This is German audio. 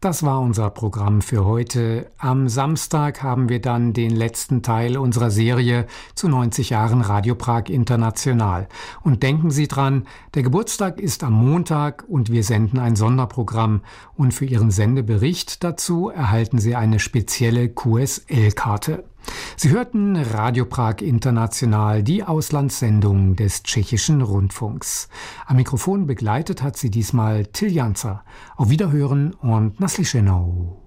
Das war unser Programm für heute. Am Samstag haben wir dann den letzten Teil unserer Serie zu 90 Jahren Radio Prag International. Und denken Sie dran, der Geburtstag ist am Montag und wir senden ein Sonderprogramm. Und für Ihren Sendebericht dazu erhalten Sie eine spezielle QSL-Karte. Sie hörten Radio Prag International, die Auslandssendung des tschechischen Rundfunks. Am Mikrofon begleitet hat sie diesmal Till Janzer. Auf Wiederhören und naslyšenou.